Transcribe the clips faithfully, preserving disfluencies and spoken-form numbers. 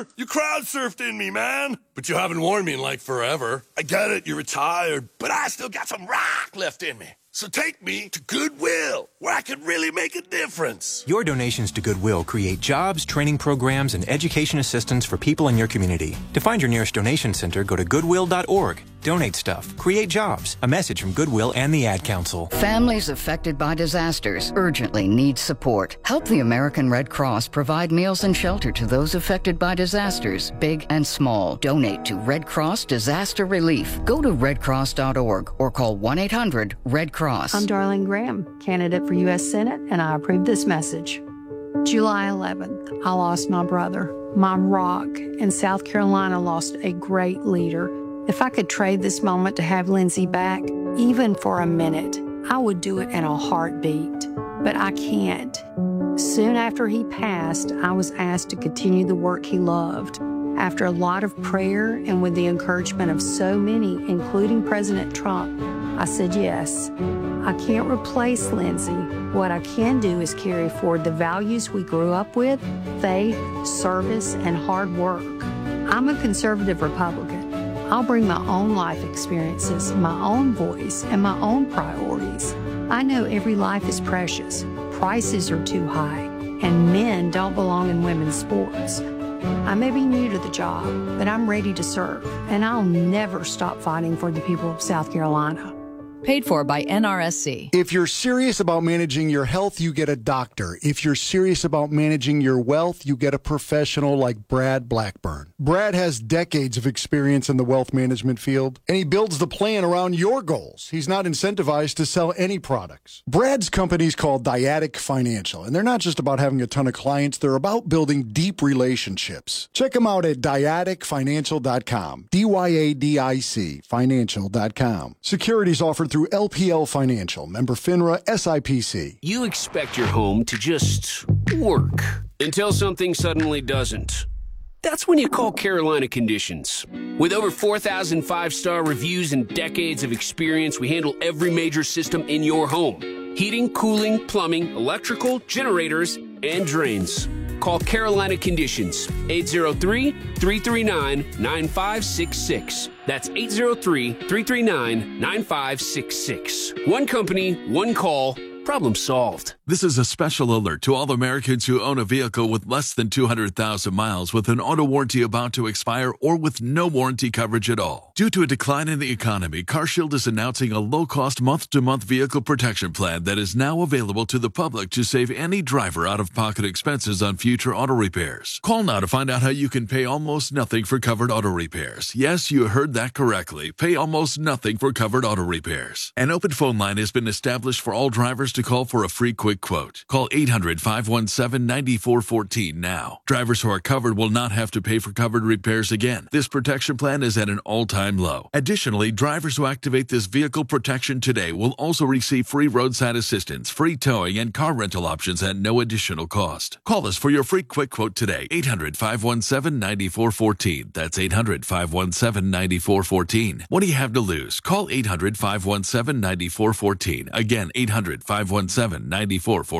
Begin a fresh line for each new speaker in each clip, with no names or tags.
You crowd surfed in me, man. But you haven't worn me in like forever. I get it, you're retired, but I still got some rock left in me. So take me to Goodwill, where I can really make a difference.
Your donations to Goodwill create jobs, training programs, and education assistance for people in your community. To find your nearest donation center, go to goodwill dot org. Donate stuff. Create jobs. A message from Goodwill and the Ad Council.
Families affected by disasters urgently need support. Help the American Red Cross provide meals and shelter to those affected by disasters, big and small. Donate to Red Cross Disaster Relief. Go to red cross dot org or call one eight hundred red cross.
I'm Darlene Graham, candidate for U S Senate, and I approve this message. July eleventh, I lost my brother, my rock, and South Carolina lost a great leader. If I could trade this moment to have Lindsey back, even for a minute, I would do it in a heartbeat. But I can't. Soon after he passed, I was asked to continue the work he loved. After a lot of prayer and with the encouragement of so many, including President Trump, I said yes. I can't replace Lindsey. What I can do is carry forward the values we grew up with, faith, service, and hard work. I'm a conservative Republican. I'll bring my own life experiences, my own voice, and my own priorities. I know every life is precious, prices are too high, and men don't belong in women's sports. I may be new to the job, but I'm ready to serve, and I'll never stop fighting for the people of South Carolina.
Paid for by N R S C.
If you're serious about managing your health, you get a doctor. If you're serious about managing your wealth, you get a professional like Brad Blackburn. Brad has decades of experience in the wealth management field, and he builds the plan around your goals. He's not incentivized to sell any products. Brad's company is called Dyadic Financial, and they're not just about having a ton of clients. They're about building deep relationships. Check them out at dyadic financial dot com. D Y A D I C financial dot com. Securities offered through L P L Financial, member FINRA, S I P C.
You expect your home to just work until something suddenly doesn't. That's when you call Carolina Conditions. With over four thousand five-star reviews and decades of experience, we handle every major system in your home. Heating, cooling, plumbing, electrical, generators, and drains. Call Carolina Conditions, eight zero three, three three nine, nine five six six. That's eight zero three, three three nine, nine five six six. One company, one call, problem solved.
This is a special alert to all Americans who own a vehicle with less than two hundred thousand miles with an auto warranty about to expire or with no warranty coverage at all. Due to a decline in the economy, CarShield is announcing a low-cost month-to-month vehicle protection plan that is now available to the public to save any driver out-of-pocket expenses on future auto repairs. Call now to find out how you can pay almost nothing for covered auto repairs. Yes, you heard that correctly. Pay almost nothing for covered auto repairs. An open phone line has been established for all drivers to call for a free quick quote. Call eight hundred, five one seven, nine four one four now. Drivers who are covered will not have to pay for covered repairs again. This protection plan is at an all-time low. Additionally, drivers who activate this vehicle protection today will also receive free roadside assistance, free towing, and car rental options at no additional cost. Call us for your free quick quote today. eight hundred, five one seven, nine four one four. That's eight hundred, five one seven, nine four one four. What do you have to lose? Call eight hundred, five one seven, nine four one four. Again, eight hundred, five one seven, nine four one four.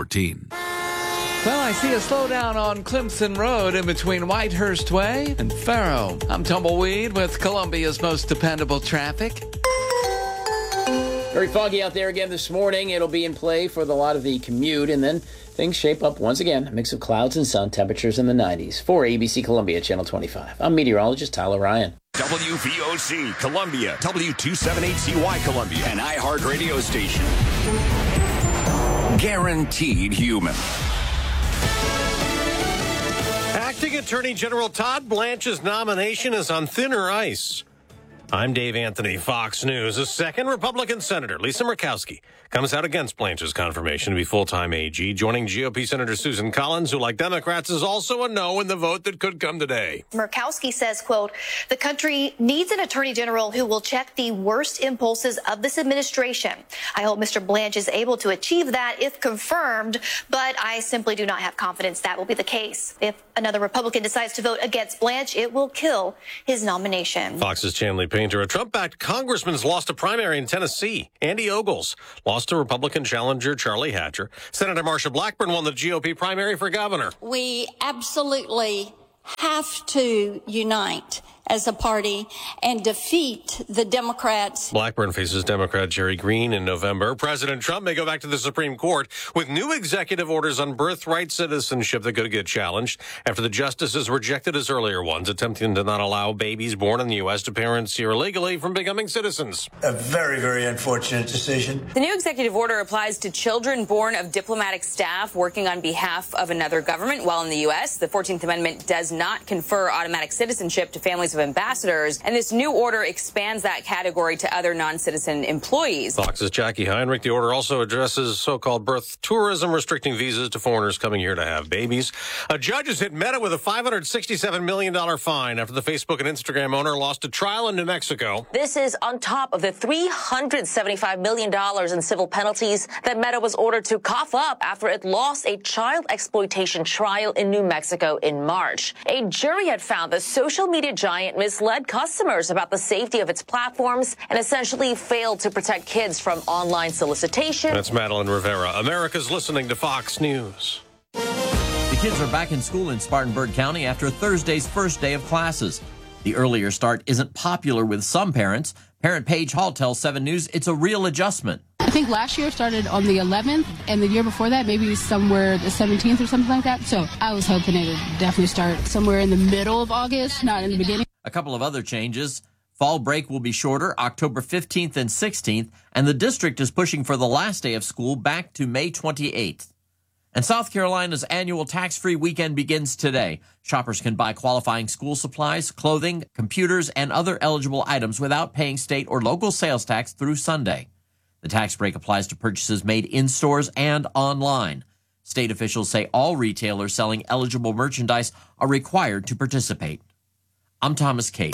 Well, I see a slowdown on Clemson Road in between Whitehurst Way and Faro. I'm Tumbleweed with Columbia's most dependable traffic.
Very foggy out there again this morning. It'll be in play for the lot of the commute, and then things shape up once again. A mix of clouds and sun, temperatures in the nineties. For A B C Columbia, Channel twenty-five. I'm meteorologist Tyler Ryan.
W V O C Columbia, W two seventy-eight C Y Columbia, an iHeart radio station. Guaranteed human.
Acting Attorney General Todd Blanche's nomination is on thinner ice. I'm Dave Anthony, Fox News. A second Republican Senator, Lisa Murkowski, comes out against Blanche's confirmation to be full-time A G, joining G O P Senator Susan Collins, who, like Democrats, is also a no in the vote that could come today.
Murkowski says, quote, the country needs an attorney general who will check the worst impulses of this administration. I hope Mister Blanche is able to achieve that if confirmed, but I simply do not have confidence that will be the case. If another Republican decides to vote against Blanche, it will kill his nomination.
Fox's Chanley Painter. A Trump-backed congressman's lost a primary in Tennessee. Andy Ogles lost to Republican challenger Charlie Hatcher. Senator Marsha Blackburn won the G O P primary for governor.
We absolutely have to unite as a party and defeat the Democrats.
Blackburn faces Democrat Jerry Green in November. President Trump may go back to the Supreme Court with new executive orders on birthright citizenship that could get challenged after the justices rejected his earlier ones, attempting to not allow babies born in the U S to parents here illegally from becoming citizens.
A very, very unfortunate decision.
The new executive order applies to children born of diplomatic staff working on behalf of another government while in the U S. The fourteenth Amendment does not confer automatic citizenship to families of ambassadors, and this new order expands that category to other non-citizen employees.
Fox's Jackie Heinrich. The order also addresses so-called birth tourism, restricting visas to foreigners coming here to have babies. A judge has hit Meta with a five hundred sixty-seven million dollars fine after the Facebook and Instagram owner lost a trial in New Mexico.
This is on top of the three hundred seventy-five million dollars in civil penalties that Meta was ordered to cough up after it lost a child exploitation trial in New Mexico in March. A jury had found the social media giant misled customers about the safety of its platforms and essentially failed to protect kids from online solicitation.
That's Madeline Rivera. America's listening to Fox News.
The kids are back in school in Spartanburg County after Thursday's first day of classes. The earlier start isn't popular with some parents. Parent Paige Hall tells seven News it's a real adjustment.
I think last year started on the eleventh, and the year before that, maybe somewhere the seventeenth or something like that. So I was hoping it would definitely start somewhere in the middle of August, not in the beginning.
A couple of other changes. Fall break will be shorter, October fifteenth and sixteenth, and the district is pushing for the last day of school back to May twenty-eighth. And South Carolina's annual tax-free weekend begins today. Shoppers can buy qualifying school supplies, clothing, computers, and other eligible items without paying state or local sales tax through Sunday. The tax break applies to purchases made in stores and online. State officials say all retailers selling eligible merchandise are required to participate. I'm Thomas Cate.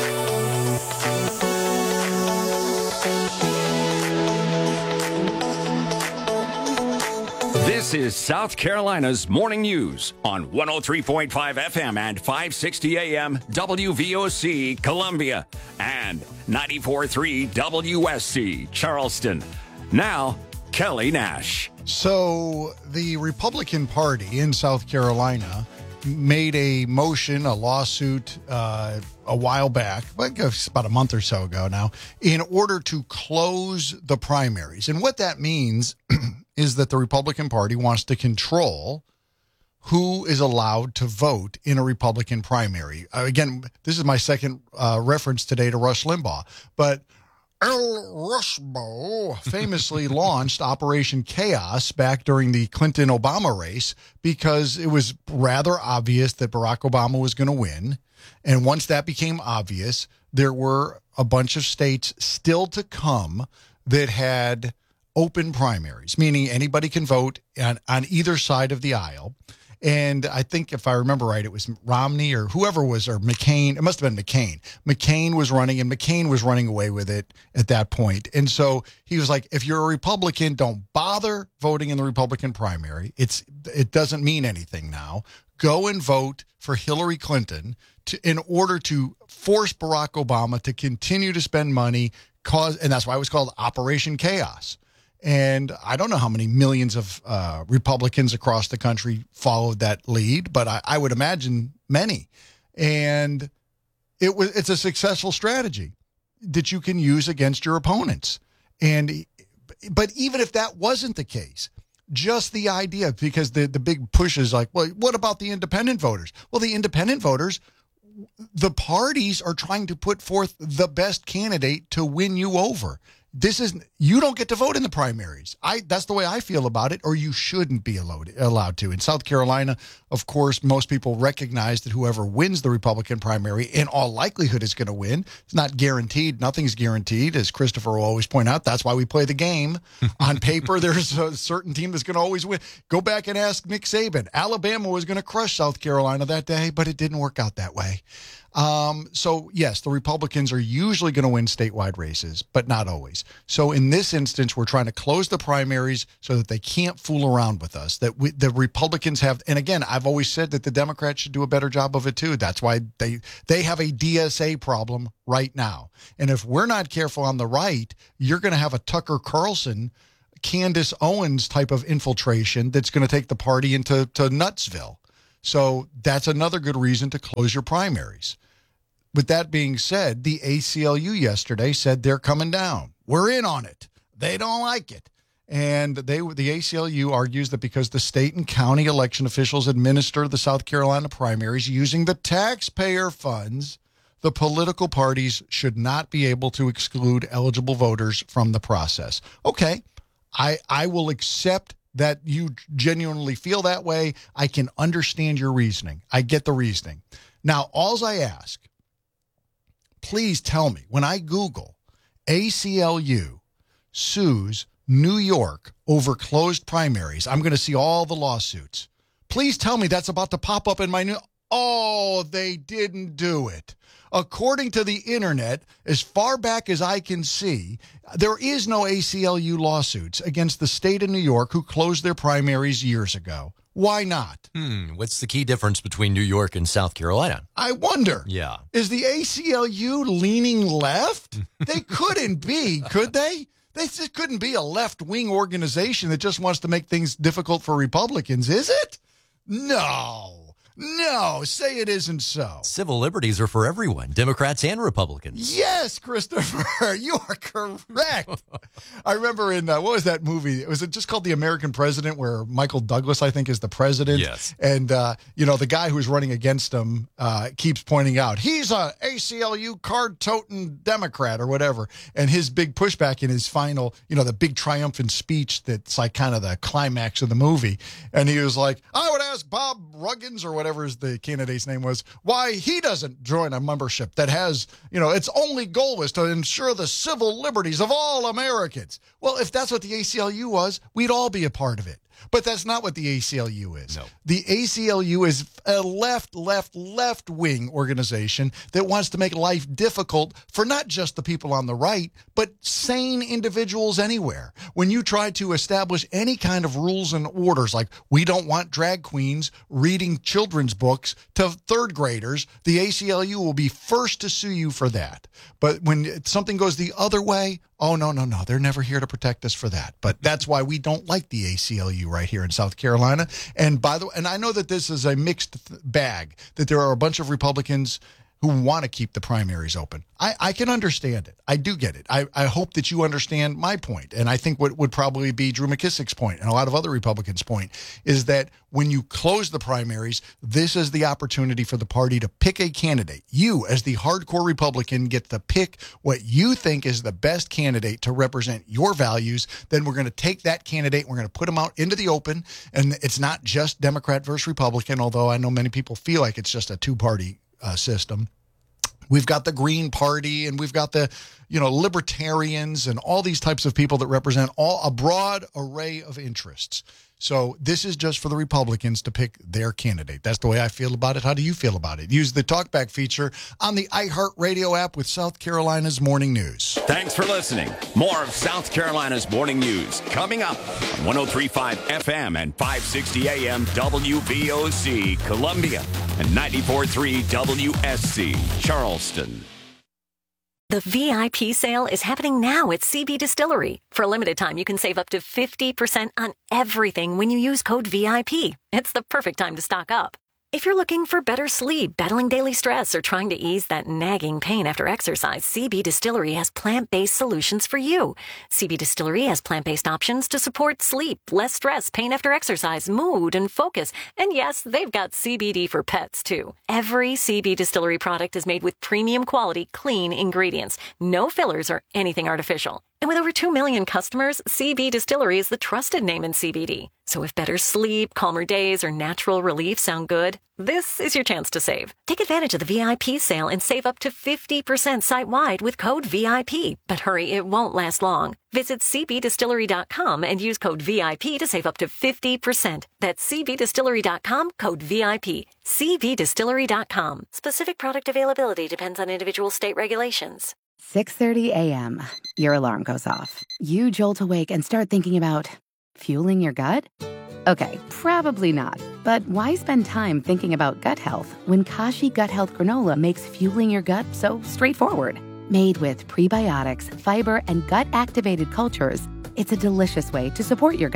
This is South Carolina's Morning News on one oh three point five F M and five sixty A M W V O C Columbia and ninety-four point three W S C Charleston. Now, Kelly Nash.
So the Republican Party in South Carolina made a motion, a lawsuit uh, a while back, I guess about a month or so ago now, in order to close the primaries. And what that means is that the Republican Party wants to control who is allowed to vote in a Republican primary. Uh, again, this is my second uh, reference today to Rush Limbaugh, but Al Rushmo famously launched Operation Chaos back during the Clinton-Obama race because it was rather obvious that Barack Obama was going to win. And once that became obvious, there were a bunch of states still to come that had open primaries, meaning anybody can vote on, on either side of the aisle. And I think if I remember right, it was Romney or whoever was, or McCain. It must have been McCain. McCain was running, and McCain was running away with it at that point. And so he was like, if you're a Republican, don't bother voting in the Republican primary. It's It doesn't mean anything now. Go and vote for Hillary Clinton to, in order to force Barack Obama to continue to spend money, cause, and that's why it was called Operation Chaos. And I don't know how many millions of uh, Republicans across the country followed that lead, but I, I would imagine many. And it was it's a successful strategy that you can use against your opponents. And but even if that wasn't the case, just the idea, because the, the big push is like, well, what about the independent voters? Well, the independent voters, the parties are trying to put forth the best candidate to win you over. This is, you don't get to vote in the primaries. I that's the way I feel about it, or you shouldn't be allowed, allowed to. In South Carolina, of course, most people recognize that whoever wins the Republican primary in all likelihood is going to win. It's not guaranteed. Nothing's guaranteed, as Christopher will always point out. That's why we play the game. On paper, there's a certain team that's going to always win. Go back and ask Nick Saban. Alabama was going to crush South Carolina that day, but it didn't work out that way. Um, so, yes, the Republicans are usually going to win statewide races, but not always. So in this instance, we're trying to close the primaries so that they can't fool around with us, that we, the Republicans have. And again, I've always said that the Democrats should do a better job of it, too. That's why they they have a D S A problem right now. And if we're not careful on the right, you're going to have a Tucker Carlson, Candace Owens type of infiltration that's going to take the party into to Nutsville. So that's another good reason to close your primaries. With that being said, the A C L U yesterday said they're coming down. We're in on it. They don't like it. And they, the A C L U argues that because the state and county election officials administer the South Carolina primaries using the taxpayer funds, the political parties should not be able to exclude eligible voters from the process. Okay, I, I will accept that you genuinely feel that way. I can understand your reasoning. I get the reasoning. Now, alls I ask, please tell me, when I Google A C L U sues New York over closed primaries, I'm going to see all the lawsuits. Please tell me that's about to pop up in my new... Oh, they didn't do it. According to the internet, as far back as I can see, there is no A C L U lawsuits against the state of New York who closed their primaries years ago. Why not?
Hmm, what's the key difference between New York and South Carolina?
I wonder.
Yeah.
Is the A C L U leaning left? They couldn't be, could they? They just couldn't be a left-wing organization that just wants to make things difficult for Republicans, is it? No. No, say it isn't so.
Civil liberties are for everyone, Democrats and Republicans.
Yes, Christopher, you are correct. I remember in, uh, what was that movie? Was it just called The American President, where Michael Douglas, I think, is the president?
Yes.
And, uh, you know, the guy who's running against him uh, keeps pointing out, he's a A C L U card-toting Democrat or whatever. And his big pushback in his final, you know, the big triumphant speech that's like kind of the climax of the movie. And he was like, I would ask Bob Ruggins or whatever. Whatever the candidate's name was, why he doesn't join a membership that has, you know, its only goal was to ensure the civil liberties of all Americans. Well, if that's what the A C L U was, we'd all be a part of it. But that's not what the A C L U is.
No.
The A C L U is a left, left, left-wing organization that wants to make life difficult for not just the people on the right, but sane individuals anywhere. When you try to establish any kind of rules and orders, like we don't want drag queens reading children's books to third graders, the A C L U will be first to sue you for that. But when something goes the other way, oh, no, no, no, they're never here to protect us for that. But that's why we don't like the A C L U right here in South Carolina. And by the way, and I know that this is a mixed bag, that there are a bunch of Republicans who want to keep the primaries open. I, I can understand it. I do get it. I, I hope that you understand my point. And I think what would probably be Drew McKissick's point and a lot of other Republicans' point is that when you close the primaries, this is the opportunity for the party to pick a candidate. You, as the hardcore Republican, get to pick what you think is the best candidate to represent your values. Then we're going to take that candidate, we're going to put them out into the open. And it's not just Democrat versus Republican, although I know many people feel like it's just a two-party Uh, system. We've got the Green Party and we've got the, you know, libertarians and all these types of people that represent all a broad array of interests. So this is just for the Republicans to pick their candidate. That's the way I feel about it. How do you feel about it? Use the TalkBack feature on the iHeartRadio app with South Carolina's Morning News.
Thanks for listening. More of South Carolina's Morning News coming up on one oh three point five F M and five sixty A M W V O C Columbia and ninety-four point three W S C Charleston.
The V I P sale is happening now at C B Distillery. For a limited time, you can save up to fifty percent on everything when you use code V I P. It's the perfect time to stock up. If you're looking for better sleep, battling daily stress, or trying to ease that nagging pain after exercise, C B Distillery has plant-based solutions for you. C B Distillery has plant-based options to support sleep, less stress, pain after exercise, mood, and focus. And yes, they've got C B D for pets, too. Every C B Distillery product is made with premium quality, clean ingredients. No fillers or anything artificial. And with over two million customers, C B Distillery is the trusted name in C B D. So if better sleep, calmer days, or natural relief sound good, this is your chance to save. Take advantage of the V I P sale and save up to fifty percent site-wide with code V I P. But hurry, it won't last long. Visit C B distillery dot com and use code V I P to save up to fifty percent. That's C B distillery dot com, code V I P. C B distillery dot com. Specific product availability depends on individual state regulations.
six thirty a.m. Your alarm goes off. You jolt awake and start thinking about fueling your gut? Okay, probably not. But why spend time thinking about gut health when Kashi Gut Health Granola makes fueling your gut so straightforward? Made with prebiotics, fiber, and gut-activated cultures, it's a delicious way to support your gut.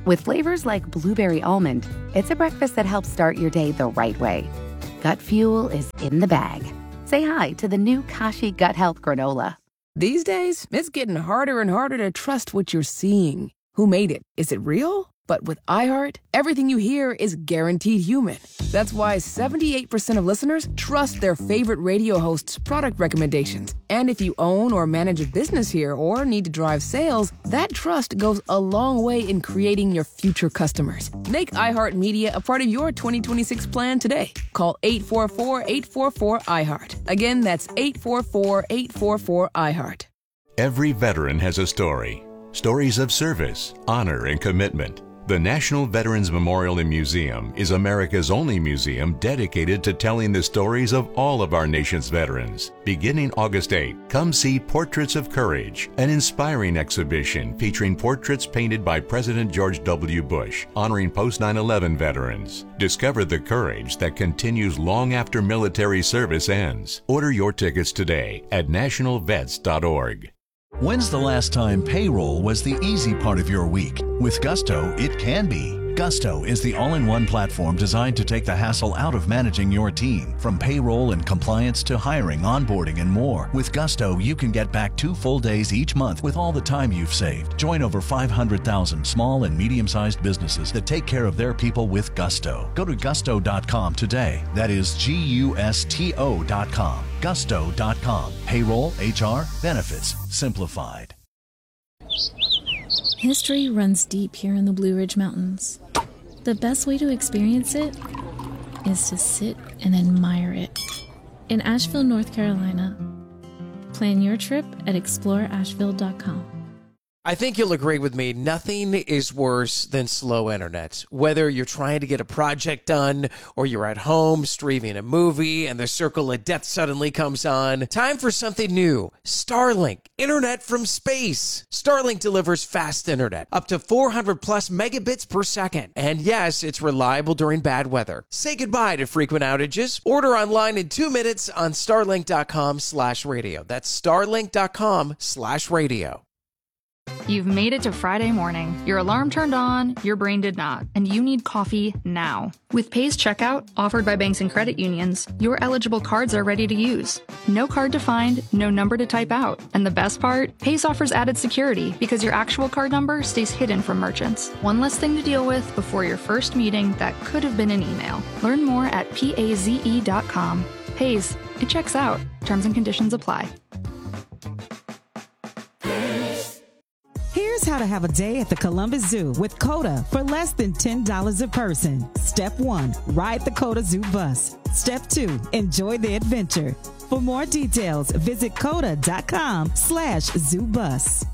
With flavors like blueberry almond, it's a breakfast that helps start your day the right way. Gut Fuel is in the bag. Say hi to the new Kashi Gut Health Granola.
These days, it's getting harder and harder to trust what you're seeing. Who made it? Is it real? But with iHeart, everything you hear is guaranteed human. That's why seventy-eight percent of listeners trust their favorite radio hosts' product recommendations. And if you own or manage a business here or need to drive sales, that trust goes a long way in creating your future customers. Make iHeartMedia a part of your twenty twenty-six plan today. Call eight four four, eight four four, iHeart. Again, that's eight four four, eight four four, iHeart.
Every veteran has a story. Stories of service, honor, and commitment. The National Veterans Memorial and Museum is America's only museum dedicated to telling the stories of all of our nation's veterans. Beginning August eighth, come see Portraits of Courage, an inspiring exhibition featuring portraits painted by President George W. Bush, honoring post nine eleven veterans. Discover the courage that continues long after military service ends. Order your tickets today at national vets dot org.
When's the last time payroll was the easy part of your week? With Gusto, it can be. Gusto is the all-in-one platform designed to take the hassle out of managing your team. From payroll and compliance to hiring, onboarding, and more. With Gusto, you can get back two full days each month with all the time you've saved. Join over five hundred thousand small and medium-sized businesses that take care of their people with Gusto. Go to gusto dot com today. That is G U S T O dot com. gusto dot com. Payroll, H R, benefits, simplified.
History runs deep here in the Blue Ridge Mountains. The best way to experience it is to sit and admire it. In Asheville, North Carolina, plan your trip at explore asheville dot com.
I think you'll agree with me, nothing is worse than slow internet. Whether you're trying to get a project done or you're at home streaming a movie and the circle of death suddenly comes on, time for something new. Starlink, internet from space. Starlink delivers fast internet, up to four hundred plus megabits per second. And yes, it's reliable during bad weather. Say goodbye to frequent outages. Order online in two minutes on starlink dot com slash radio. That's starlink dot com slash radio.
You've made it to Friday morning. Your alarm turned on, your brain did not, and you need coffee now. With Paze Checkout, offered by banks and credit unions, your eligible cards are ready to use. No card to find, no number to type out. And the best part? Paze offers added security because your actual card number stays hidden from merchants. One less thing to deal with before your first meeting that could have been an email. Learn more at paze dot com. Paze, it checks out. Terms and conditions apply.
Here's how to have a day at the Columbus Zoo with COTA for less than ten dollars a person. Step one, ride the COTA Zoo bus. Step two, enjoy the adventure. For more details, visit coda dot com slash zoo bus.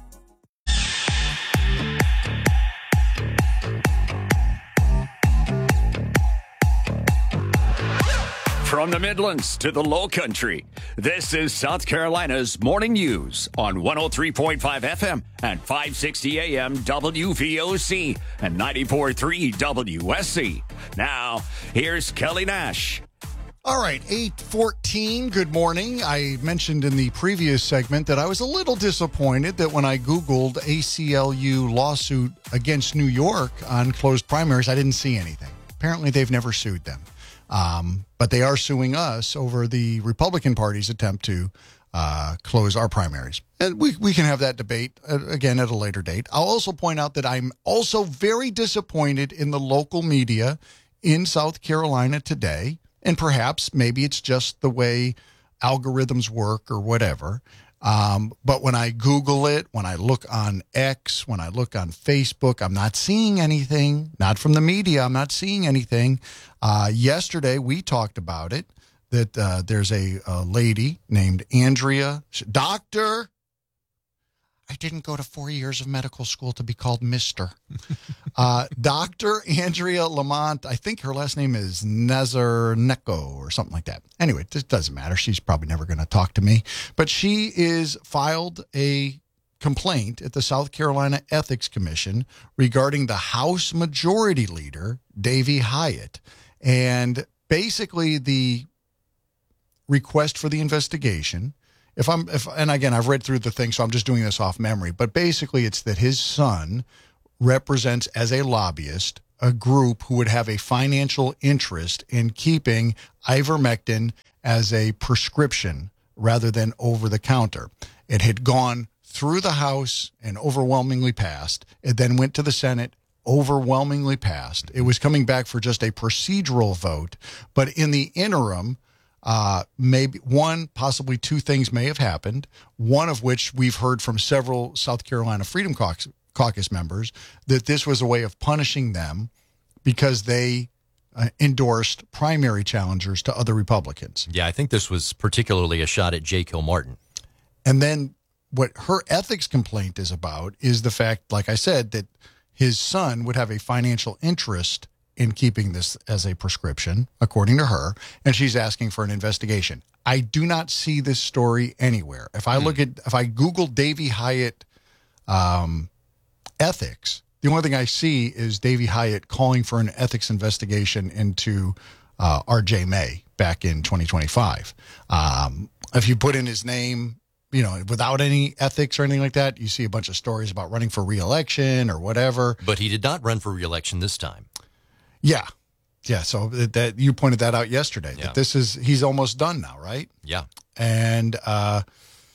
From the Midlands to the Low Country, this is South Carolina's Morning News on one oh three point five F M and five sixty A M W V O C and ninety-four point three W S C. Now, here's Kelly Nash.
All right, eight fourteen, good morning. I mentioned in the previous segment that I was a little disappointed that when I Googled A C L U lawsuit against New York on closed primaries, I didn't see anything. Apparently, they've never sued them. Um, but they are suing us over the Republican Party's attempt to uh, close our primaries. And we, we can have that debate, uh, again, at a later date. I'll also point out that I'm also very disappointed in the local media in South Carolina today. And perhaps maybe it's just the way algorithms work or whatever. Um, but when I Google it, when I look on X, when I look on Facebook, I'm not seeing anything. Not from the media. I'm not seeing anything. Uh, yesterday, we talked about it, that uh, there's a, a lady named Andrea, doctor. I didn't go to four years of medical school to be called Mister Uh, Doctor Andrea Lamont. I think her last name is Nazarneko or something like that. Anyway, this doesn't matter. She's probably never going to talk to me. But she is filed a complaint at the South Carolina Ethics Commission regarding the House Majority Leader, Davey Hyatt. And basically the request for the investigation, If I'm, if, and again, I've read through the thing, so I'm just doing this off memory, but basically it's that his son represents as a lobbyist a group who would have a financial interest in keeping ivermectin as a prescription rather than over the counter. It had gone through the House and overwhelmingly passed. It then went to the Senate, overwhelmingly passed. It was coming back for just a procedural vote. But in the interim, uh, maybe one, possibly two things may have happened, one of which we've heard from several South Carolina Freedom Caucus, Caucus members, that this was a way of punishing them because they uh, endorsed primary challengers to other Republicans.
Yeah, I think this was particularly a shot at Jay Kilmartin.
And then what her ethics complaint is about is the fact, like I said, that his son would have a financial interest in keeping this as a prescription, according to her, and she's asking for an investigation. I do not see this story anywhere. If I look at, if I Google Davey Hyatt um, ethics, the only thing I see is Davey Hyatt calling for an ethics investigation into uh, R J May back in twenty twenty-five. Um, if you put in his name, you know, without any ethics or anything like that, you see a bunch of stories about running for re-election or whatever.
But he did not run for re-election this time.
Yeah. Yeah. So that, that you pointed that out yesterday,
Yeah.
that this is, he's almost done now, right?
Yeah.
And uh,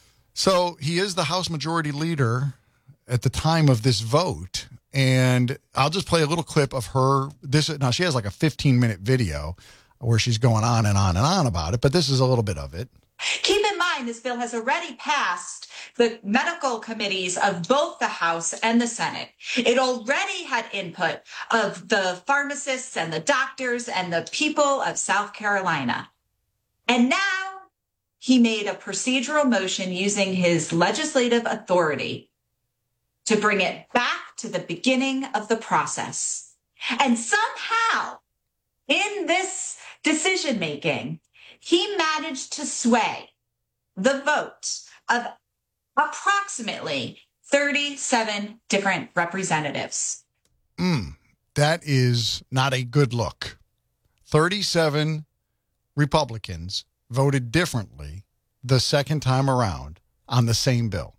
so he is the House Majority Leader at the time of this vote. And I'll just play a little clip of her. This now she has like a fifteen minute video where she's going on and on and on about it, but this is a little bit of it.
Keep in mind, this bill has already passed the medical committees of both the House and the Senate. It already had input of the pharmacists and the doctors and the people of South Carolina. And now he made a procedural motion using his legislative authority to bring it back to the beginning of the process. And somehow, in this decision making, he managed to sway the votes of approximately thirty-seven different representatives.
Mm, that is not a good look. thirty-seven Republicans voted differently the second time around on the same bill.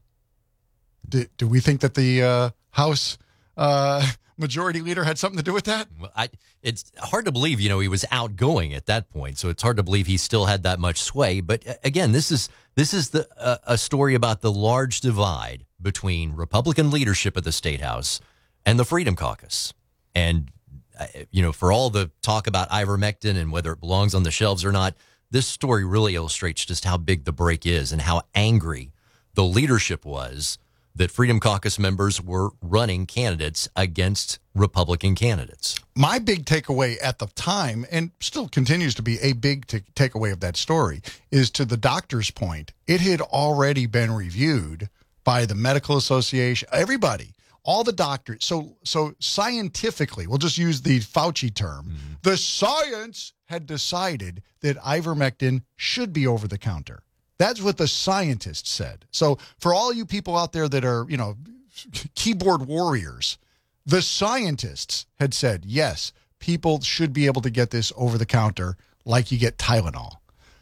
Do, do we think that the uh, House uh, Majority Leader had something to do with that?
Well, I, it's hard to believe, you know, he was outgoing at that point, so it's hard to believe he still had that much sway. But uh, again, this is this is the uh, a story about the large divide between Republican leadership at the State House and the Freedom Caucus. And, uh, you know, for all the talk about ivermectin and whether it belongs on the shelves or not, this story really illustrates just how big the break is and how angry the leadership was that Freedom Caucus members were running candidates against Republican candidates.
My big takeaway at the time, and still continues to be a big t- takeaway of that story, is to the doctor's point. It had already been reviewed by the Medical Association, everybody, all the doctors. So, so scientifically, we'll just use the Fauci term, mm-hmm. the science had decided that ivermectin should be over the counter. That's what the scientists said. So for all you people out there that are, you know, keyboard warriors, the scientists had said, yes, people should be able to get this over the counter like you get Tylenol.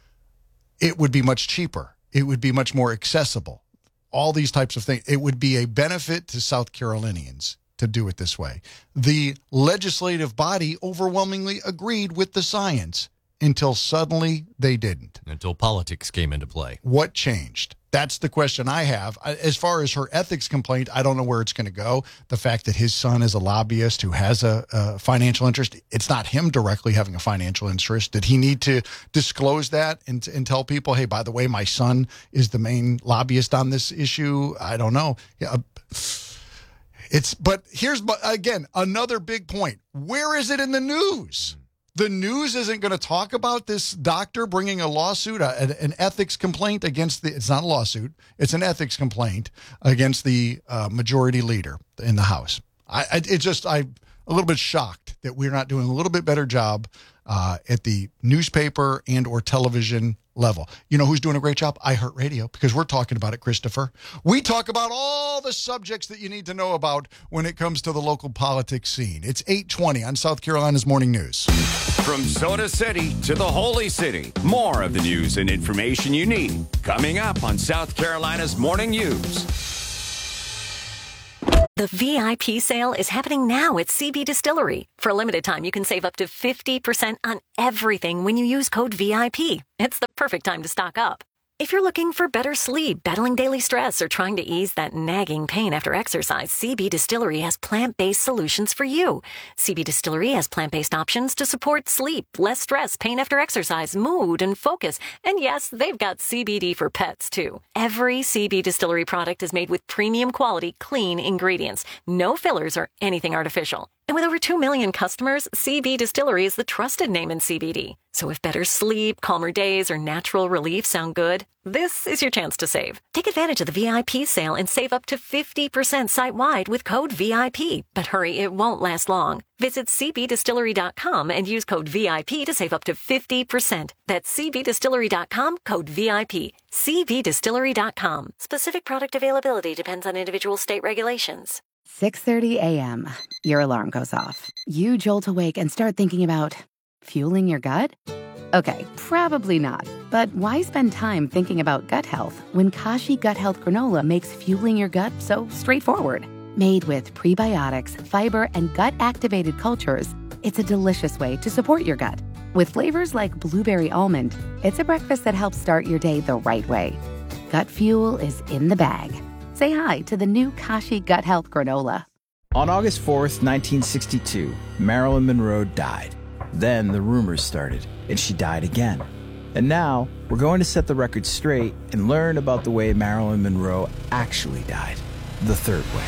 It would be much cheaper. It would be much more accessible. All these types of things. It would be a benefit to South Carolinians to do it this way. The legislative body overwhelmingly agreed with the science until suddenly they didn't.
Until politics came into play.
What changed? That's the question I have. As far as her ethics complaint, I don't know where it's going to go. The fact that his son is a lobbyist who has a, a financial interest, it's not him directly having a financial interest. Did he need to disclose that and, and tell people, hey, by the way, my son is the main lobbyist on this issue? I don't know. Yeah, it's, but here's, again, another big point. Where is it in the news? The news isn't going to talk about this doctor bringing a lawsuit, a, an ethics complaint against the, it's not a lawsuit, it's an ethics complaint against the uh, majority leader in the House. I, I it just, I'm a little bit shocked that we're not doing a little bit better job uh, at the newspaper and or television level. You know who's doing a great job? iHeartRadio, because we're talking about it, Christopher. We talk about all the subjects that you need to know about when it comes to the local politics scene. It's eight twenty on South Carolina's Morning News.
From Soda City to the Holy City, more of the news and information you need coming up on South Carolina's Morning News.
The V I P sale is happening now at C B Distillery. For a limited time, you can save up to fifty percent on everything when you use code V I P. It's the perfect time to stock up. If you're looking for better sleep, battling daily stress, or trying to ease that nagging pain after exercise, C B Distillery has plant-based solutions for you. C B Distillery has plant-based options to support sleep, less stress, pain after exercise, mood, and focus. And yes, they've got C B D for pets, too. Every C B Distillery product is made with premium quality, clean ingredients. No fillers or anything artificial. And with over two million customers, C B Distillery is the trusted name in C B D. So if better sleep, calmer days, or natural relief sound good, this is your chance to save. Take advantage of the V I P sale and save up to fifty percent site-wide with code V I P. But hurry, it won't last long. Visit c b distillery dot com and use code V I P to save up to fifty percent. That's c b distillery dot com, code V I P. c b distillery dot com. Specific product availability depends on individual state regulations.
six thirty a.m. Your alarm goes off. You jolt awake and start thinking about fueling your gut? Okay, probably not. But why spend time thinking about gut health when Kashi Gut Health Granola makes fueling your gut so straightforward? Made with prebiotics, fiber, and gut-activated cultures, it's a delicious way to support your gut. With flavors like blueberry almond, it's a breakfast that helps start your day the right way. Gut fuel is in the bag. Say hi to the new Kashi Gut Health Granola.
On August fourth, nineteen sixty-two, Marilyn Monroe died. Then the rumors started, and she died again. And now, we're going to set the record straight and learn about the way Marilyn Monroe actually died, the third way.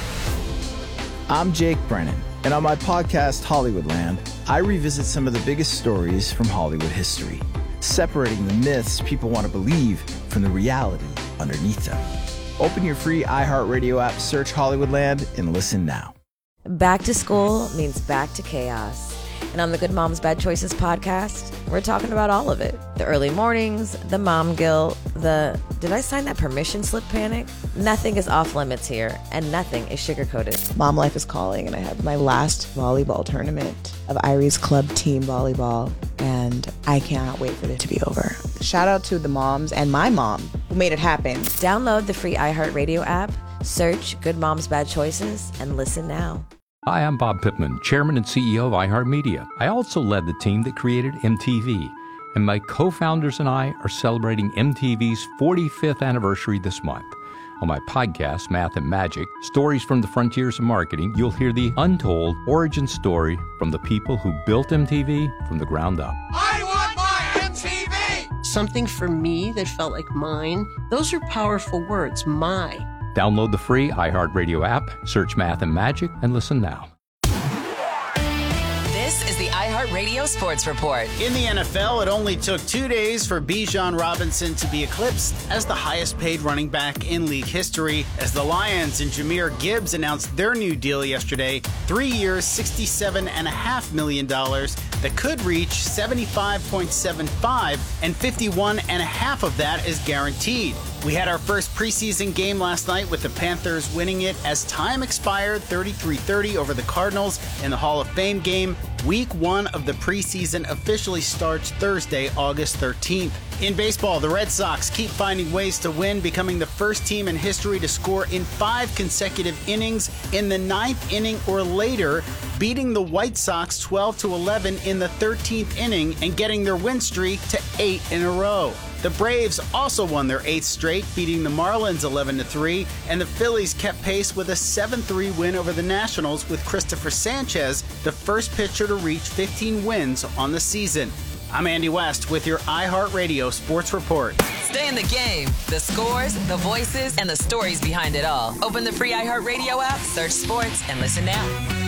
I'm Jake Brennan, and on my podcast, Hollywoodland, I revisit some of the biggest stories from Hollywood history, separating the myths people want to believe from the reality underneath them. Open your free iHeartRadio app, search Hollywoodland, and listen now.
Back to school means back to chaos. And on the Good Moms Bad Choices podcast, we're talking about all of it. The early mornings, the mom guilt, the did I sign that permission slip panic? Nothing is off limits here, and nothing is sugar-coated.
Mom life is calling, and I have my last volleyball tournament of Irie's club team volleyball, and I cannot wait for it to be over. Shout out to the moms and my mom who made it happen.
Download the free iHeartRadio app, search Good Moms Bad Choices, and listen now.
Hi, I'm Bob Pittman, Chairman and C E O of iHeartMedia. I also led the team that created M T V, and my co-founders and I are celebrating M T V's forty-fifth anniversary this month. On my podcast, Math and Magic, Stories from the Frontiers of Marketing, you'll hear the untold origin story from the people who built M T V from the ground up.
I want my M T V! Something for me that felt like mine. Those are powerful words, my.
Download the free iHeartRadio app, search Math and Magic, and listen now.
This is the iHeartRadio Sports Report.
In the N F L, it only took two days for Bijan Robinson to be eclipsed as the highest-paid running back in league history, as the Lions and Jahmyr Gibbs announced their new deal yesterday, three years, sixty-seven point five million dollars, that could reach seventy-five point seven five, and fifty-one point five of that is guaranteed. We had our first preseason game last night with the Panthers winning it as time expired thirty-three thirty over the Cardinals in the Hall of Fame game. Week one of the preseason officially starts Thursday, August thirteenth. In baseball, the Red Sox keep finding ways to win, becoming the first team in history to score in five consecutive innings in the ninth inning or later, beating the White Sox twelve to eleven in the thirteenth inning and getting their win streak to eight in a row. The Braves also won their eighth straight, beating the Marlins eleven to three, and the Phillies kept pace with a seven three win over the Nationals with Christopher Sanchez, the first pitcher to reach fifteen wins on the season. I'm Andy West with your iHeartRadio Sports Report.
Stay in the game. The scores, the voices, and the stories behind it all. Open the free iHeartRadio app, search sports, and listen now.